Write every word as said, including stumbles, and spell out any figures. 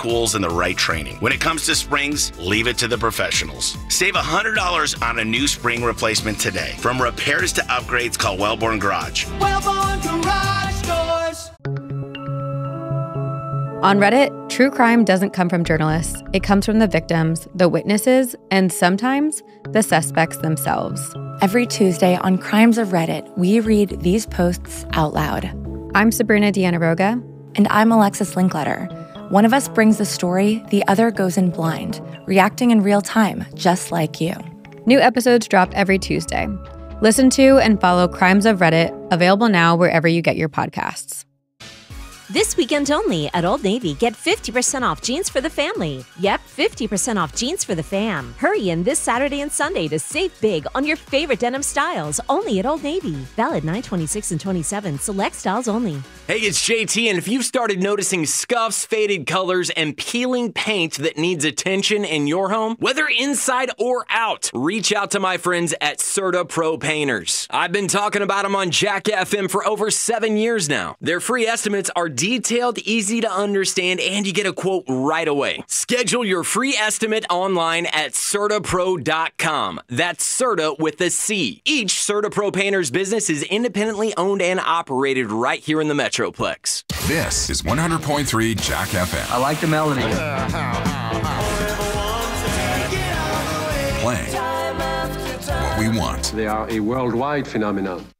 tools and the right training. When it comes to springs, leave it to the professionals. Save one hundred dollars on a new spring replacement today. From repairs to upgrades, call Wellborn Garage. Wellborn Garage Doors. On Reddit, true crime doesn't come from journalists. It comes from the victims, the witnesses, and sometimes the suspects themselves. Every Tuesday on Crimes of Reddit, we read these posts out loud. I'm Sabrina Dianaroga. And I'm Alexis Linkletter. One of us brings the story, the other goes in blind, reacting in real time, just like you. New episodes drop every Tuesday. Listen to and follow Crimes of Reddit, available now wherever you get your podcasts. This weekend only at Old Navy, get fifty percent off jeans for the family. Yep, fifty percent off jeans for the fam. Hurry in this Saturday and Sunday to save big on your favorite denim styles, only at Old Navy. Valid nine twenty-six and twenty-seven, select styles only. Hey, it's J T, and if you've started noticing scuffs, faded colors, and peeling paint that needs attention in your home, whether inside or out, reach out to my friends at Serta Pro Painters. I've been talking about them on Jack F M for over seven years now. Their free estimates are detailed, easy to understand, and you get a quote right away. Schedule your free estimate online at Serta Pro dot com. That's Serta with a C. Each Serta Pro Painters business is independently owned and operated right here in the Metroplex. This is one hundred point three Jack F M. I like the melody. Playing what we want. They are a worldwide phenomenon.